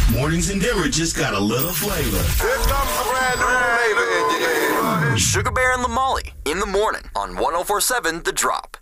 Mornings in Denver just got a little flavor. Here comes the brand new flavor in your ear. Sugar Bear and Lamali in the morning on 104.7 The Drop.